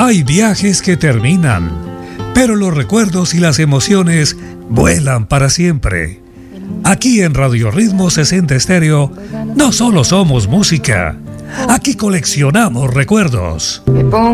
Hay viajes que terminan, pero los recuerdos y las emociones vuelan para siempre. Aquí en Radio Ritmo 60 Estéreo no solo somos música, aquí coleccionamos recuerdos.